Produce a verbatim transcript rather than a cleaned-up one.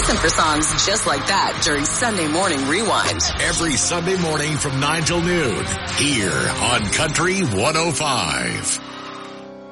Listen for songs just like that during Sunday Morning Rewind. Every Sunday morning from nine till noon here on Country one oh five.